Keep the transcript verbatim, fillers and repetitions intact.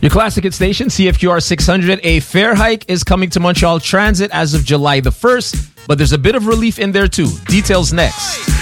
Your classic hit station, C F Q R six hundred. A fare hike is coming to Montreal Transit as of July the first, but there's a bit of relief in there too. Details next.